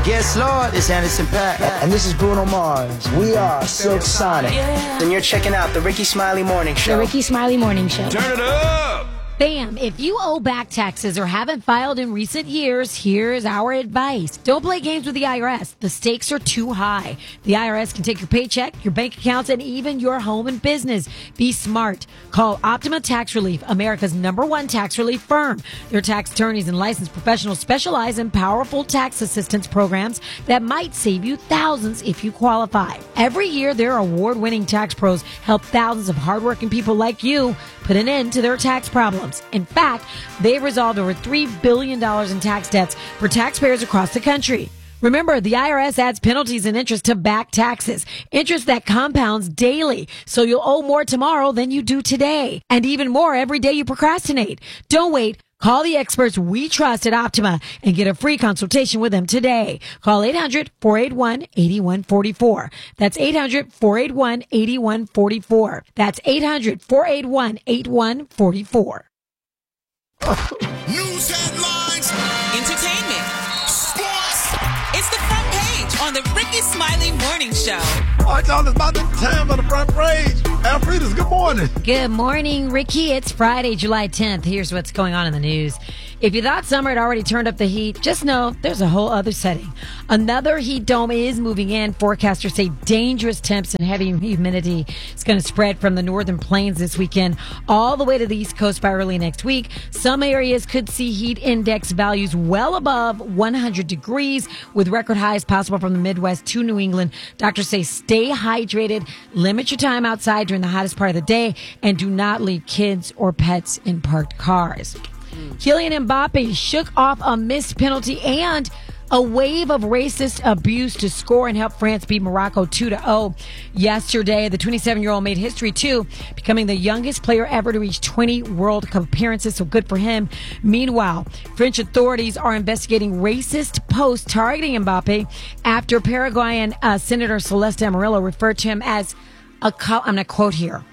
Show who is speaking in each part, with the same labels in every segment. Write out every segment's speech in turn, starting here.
Speaker 1: Guess Lord, it's Anderson .Paak.
Speaker 2: And this is Bruno Mars. We are Silk Sonic.
Speaker 1: And you're checking out the Ricky Smiley Morning Show.
Speaker 3: The Ricky Smiley Morning Show.
Speaker 4: Turn it up!
Speaker 3: Bam! If you owe back taxes or haven't filed in recent years, here's our advice. Don't play games with the IRS. The stakes are too high. The IRS can take your paycheck, your bank accounts, and even your home and business. Be smart. Call Optima Tax Relief, America's #1 tax relief firm. Their tax attorneys and licensed professionals specialize in powerful tax assistance programs that might save you thousands if you qualify. Every year, their award-winning tax pros help thousands of hardworking people like you put an end to their tax problems. In fact, they've resolved over $3 billion in tax debts for taxpayers across the country. Remember, the IRS adds penalties and interest to back taxes, interest that compounds daily, so you'll owe more tomorrow than you do today, and even more every day you procrastinate. Don't wait. Call the experts we trust at Optima and get a free consultation with them today. Call 800-481-8144. That's 800-481-8144. That's 800-481-8144.
Speaker 4: News headlines, entertainment, sports. It's the front page on the Ricky Smiley Morning Show.
Speaker 5: All right, y'all, it's about the time for the front page. Alfreda's, good morning.
Speaker 3: Good morning, Ricky. It's Friday, July 10th. Here's what's going on in the news. If you thought summer had already turned up the heat, just know there's a whole other setting. Another heat dome is moving in. Forecasters say dangerous temps and heavy humidity is going to spread from the northern plains this weekend all the way to the East Coast by early next week. Some areas could see heat index values well above 100 degrees with record highs possible from the Midwest to New England. Doctors say stay hydrated, limit your time outside during the hottest part of the day, and do not leave kids or pets in parked cars. Kylian Mbappe shook off a missed penalty and a wave of racist abuse to score and help France beat Morocco 2-0 yesterday. The 27-year-old made history, too, becoming the youngest player ever to reach 20 World Cup appearances, so good for him. Meanwhile, French authorities are investigating racist posts targeting Mbappe after Paraguayan Senator Celeste Amarillo referred to him as I'm going to quote here,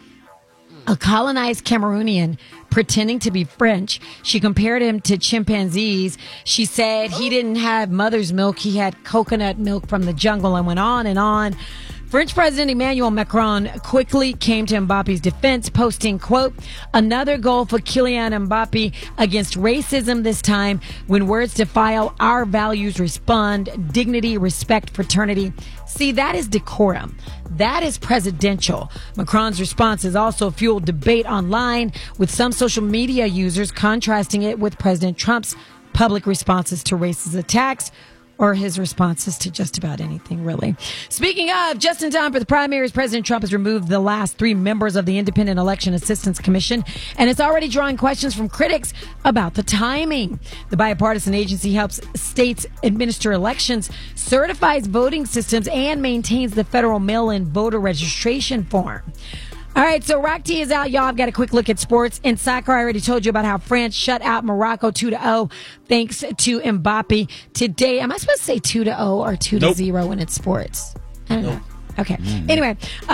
Speaker 3: a colonized Cameroonian pretending to be French. She compared him to chimpanzees. She said he didn't have mother's milk. He had coconut milk from the jungle, and went on and on. French President Emmanuel Macron quickly came to Mbappe's defense, posting, quote, another goal for Kylian Mbappe against racism this time when words defile our values respond, dignity, respect, fraternity. See, that is decorum. That is presidential. Macron's response has also fueled debate online, with some social media users contrasting it with President Trump's public responses to racist attacks, or his responses to just about anything, really. Speaking of, just in time for the primaries, President Trump has removed the last 3 members of the Independent Election Assistance Commission, and it's already drawing questions from critics about the timing. The bipartisan agency helps states administer elections, certifies voting systems, and maintains the federal mail-in voter registration form. All right, so Rock T is out, y'all. I've got a quick look at sports. In soccer, I already told you about how France shut out Morocco 2-0 thanks to Mbappe. Today, am I supposed to say 2-0 or 2-0 when it's sports? I don't know. Okay. Anyway,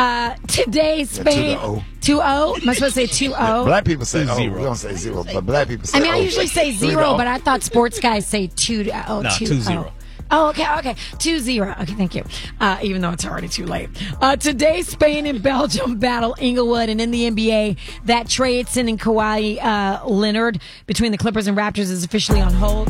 Speaker 3: today, Spain... 2-0? Am I supposed to say 2-0?
Speaker 5: Black people say 0. We don't say 0, but black people say 0.
Speaker 3: I usually say 0, but I thought sports guys say 2-0. 2-0. Oh, okay. 2-0. Okay, thank you. Even though it's already too late. Today, Spain and Belgium battle Inglewood, and in the NBA, that trade sending Kawhi Leonard between the Clippers and Raptors is officially on hold.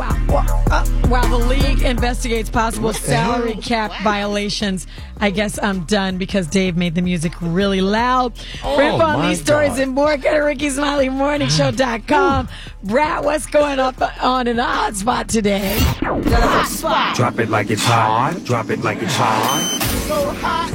Speaker 3: While the league investigates possible salary cap violations. I guess I'm done because Dave made the music really loud. For info on these stories and more, go to RickySmileyMorningShow.com. Brad, what's going on in the hot spot today?
Speaker 6: The hot spot. Drop it like it's hot. Drop it like it's hot.
Speaker 2: So hot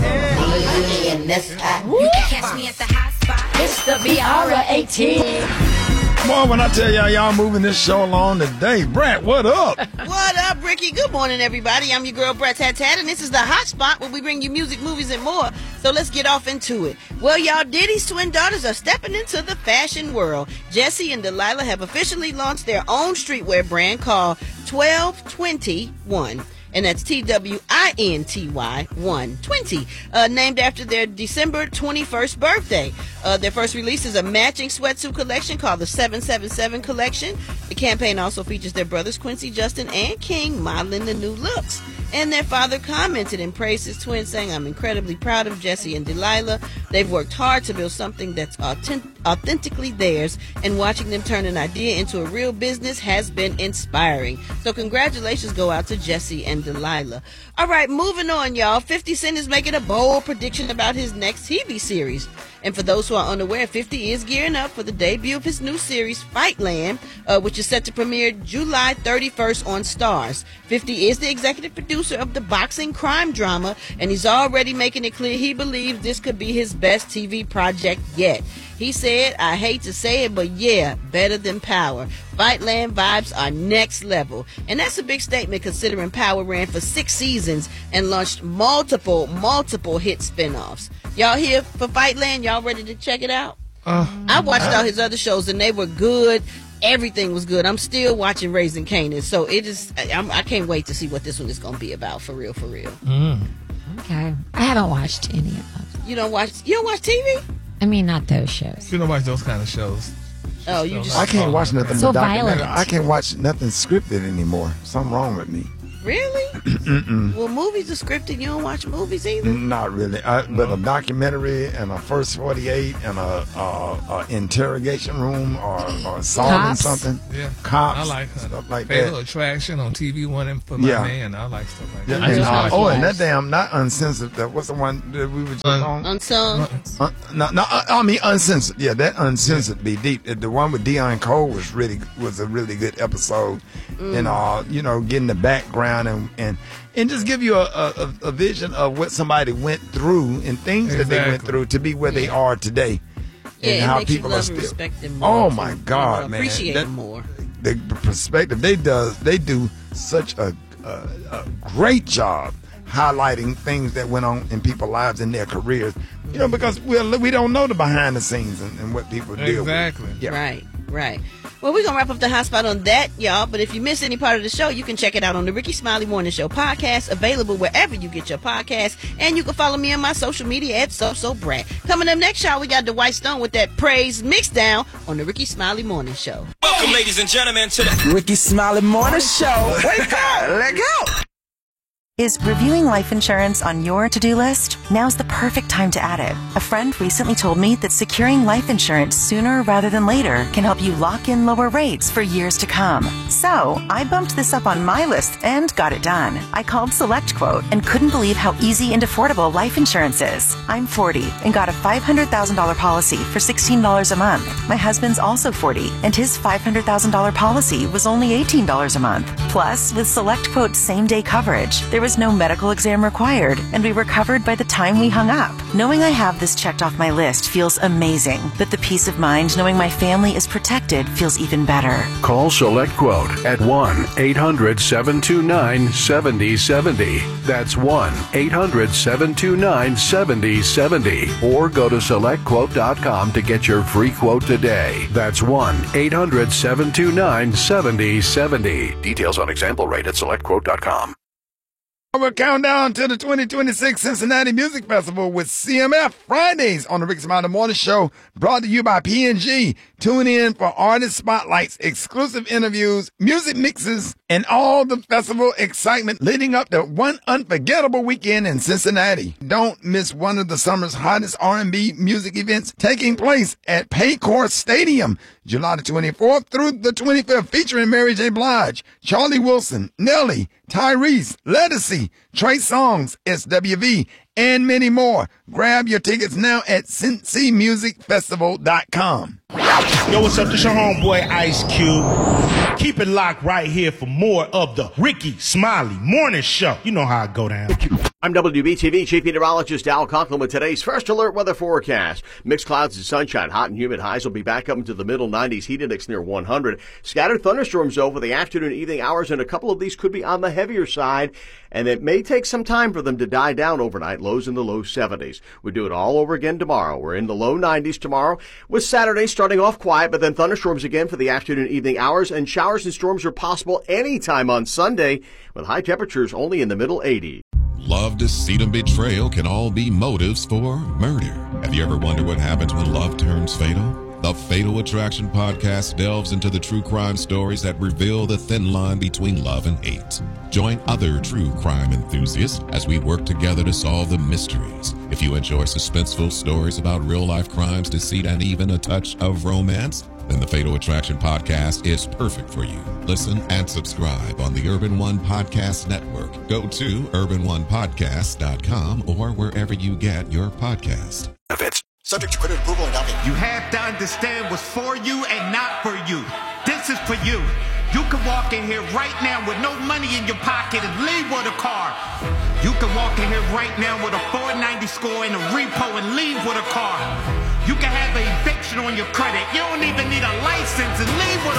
Speaker 2: and this hot.
Speaker 4: You can catch me at the hot spot.
Speaker 3: It's the Viara 18.
Speaker 5: Boy, when I tell y'all moving this show along today. Brett, what up?
Speaker 7: What up, Ricky? Good morning, everybody. I'm your girl, Brett Tat, and this is the Hot Spot where we bring you music, movies, and more. So let's get off into it. Well, y'all, Diddy's twin daughters are stepping into the fashion world. Jessie and Delilah have officially launched their own streetwear brand called 1221. and that's TWINTY 120, named after their December 21st birthday. Their first release is a matching sweatsuit collection called the 777 collection. The campaign also features their brothers Quincy, Justin, and King modeling the new looks. And their father commented and praised his twins, saying, "I'm incredibly proud of Jesse and Delilah. They've worked hard to build something that's authentically theirs, and watching them turn an idea into a real business has been inspiring." So congratulations go out to Jesse and Delilah. All right, moving on, y'all. 50 Cent is making a bold prediction about his next TV series. And for those who are unaware, 50 is gearing up for the debut of his new series, Fightland, which is set to premiere July 31st on Starz. 50 is the executive producer of the boxing crime drama, and he's already making it clear he believes this could be his best TV project yet. He said, "I hate to say it, but yeah, better than Power. Fightland vibes are next level." And that's a big statement considering Power ran for 6 seasons and launched multiple hit spinoffs. Y'all here for Fightland? Y'all ready to check it out? I watched all his other shows and they were good. Everything was good. I'm still watching Raising Kanan, so it is. I can't wait to see what this one is going to be about for real.
Speaker 3: Okay, I haven't watched any of them.
Speaker 7: You don't watch TV?
Speaker 3: I mean, not those shows.
Speaker 8: You don't watch those kind of shows.
Speaker 7: Oh, you just.
Speaker 5: I can't watch nothing
Speaker 3: So
Speaker 5: but documentary.
Speaker 3: violent.
Speaker 5: I can't watch nothing scripted anymore. Something wrong with me.
Speaker 7: Really? Well, movies are scripted. You don't watch movies either?
Speaker 5: Not really. But a documentary and a First 48 and a interrogation room or solving
Speaker 3: Cops.
Speaker 5: something.
Speaker 8: Yeah.
Speaker 5: Cops.
Speaker 8: I like
Speaker 5: stuff like
Speaker 8: Fatal
Speaker 5: that.
Speaker 8: Attraction on TV One and for my
Speaker 5: Yeah.
Speaker 8: man. I like stuff like
Speaker 5: Yeah,
Speaker 8: that.
Speaker 5: and,
Speaker 7: just
Speaker 5: oh,
Speaker 7: watch
Speaker 5: and that
Speaker 7: Lives.
Speaker 5: damn not uncensored. What's the one that we were just on?
Speaker 7: Unsung.
Speaker 5: I mean uncensored. Yeah, that uncensored be deep. The one with Dion Cole was a really good episode, and getting the background and just give you a vision of what somebody went through and things that they went
Speaker 8: Exactly.
Speaker 5: through to be where they are today,
Speaker 7: Yeah,
Speaker 5: and
Speaker 7: it
Speaker 5: how
Speaker 7: makes you
Speaker 5: people
Speaker 7: love
Speaker 5: are
Speaker 7: and
Speaker 5: still.
Speaker 7: respect them more.
Speaker 5: Oh
Speaker 7: too.
Speaker 5: my God, man!
Speaker 7: Appreciate them more.
Speaker 5: The perspective they do such a great job highlighting things that went on in people's lives in their careers. Because we don't know the behind the scenes and what people deal with.
Speaker 8: Exactly.
Speaker 5: Yeah.
Speaker 7: Right. Well, we're going to wrap up the hot spot on that, y'all. But if you miss any part of the show, you can check it out on the Ricky Smiley Morning Show podcast, available wherever you get your podcasts. And you can follow me on my social media at SoSoBrat. Coming up next, y'all, we got Dwight Stone with that Praise Mixdown on the Ricky Smiley Morning Show.
Speaker 9: Welcome, ladies and gentlemen, to the
Speaker 1: Ricky Smiley Morning Show. Wake up. Let go.
Speaker 10: Is reviewing life insurance on your to-do list? Now's the perfect time to add it. A friend recently told me that securing life insurance sooner rather than later can help you lock in lower rates for years to come. So I bumped this up on my list and got it done. I called SelectQuote and couldn't believe how easy and affordable life insurance is. I'm 40 and got a $500,000 policy for $16 a month. My husband's also 40 and his $500,000 policy was only $18 a month. Plus, with SelectQuote's same-day coverage, there was no medical exam required, and we were covered by the time we hung up. Knowing I have this checked off my list feels amazing, but the peace of mind knowing my family is protected feels even better.
Speaker 11: Call SelectQuote at 1-800-729-7070. That's 1-800-729-7070. Or go to SelectQuote.com to get your free quote today. That's 1-800-729-7070. Details on example rate at SelectQuote.com.
Speaker 5: We're countdown to the 2026 Cincinnati Music Festival with CMF Fridays on the Ricky Smiley Morning Show, brought to you by P&G. Tune in for artist spotlights, exclusive interviews, music mixes, and all the festival excitement leading up to one unforgettable weekend in Cincinnati. Don't miss one of the summer's hottest R&B music events taking place at Paycor Stadium, July the 24th through the 25th, featuring Mary J. Blige, Charlie Wilson, Nelly, Tyrese, Ledisi, Trey Songz, SWV, and many more. Grab your tickets now at cincymusicfestival.com.
Speaker 12: Yo, what's up? This your homeboy Ice Cube. Keep it locked right here for more of the Ricky Smiley Morning Show. You know how I go down.
Speaker 13: I'm WBTV Chief Meteorologist Al Conklin with today's first alert weather forecast. Mixed clouds and sunshine, hot and humid. Highs will be back up into the middle 90s. Heat index near 100. Scattered thunderstorms over the afternoon and evening hours, and a couple of these could be on the heavier side, and it may take some time for them to die down overnight. Lows in the low 70s. We do it all over again tomorrow. We're in the low 90s tomorrow, with Saturday starting off quiet, but then thunderstorms again for the afternoon and evening hours, and showers and storms are possible anytime on Sunday, with high temperatures only in the middle 80s.
Speaker 14: Love, deceit, and betrayal can all be motives for murder. Have you ever wondered what happens when love turns fatal? The Fatal Attraction podcast delves into the true crime stories that reveal the thin line between love and hate. Join other true crime enthusiasts as we work together to solve the mysteries. If you enjoy suspenseful stories about real-life crimes, deceit, and even a touch of romance, then the Fatal Attraction podcast is perfect for you. Listen and subscribe on the Urban One Podcast Network. Go to urbanonepodcast.com or wherever you get your podcast.
Speaker 15: Subject to credit approval and down payment. You have to understand what's for you and not for you. This is for you. You can walk in here right now with no money in your pocket and leave with a car. You can walk in here right now with a 490 score and a repo and leave with a car. You can have an eviction on your credit. You don't even need a license and leave with a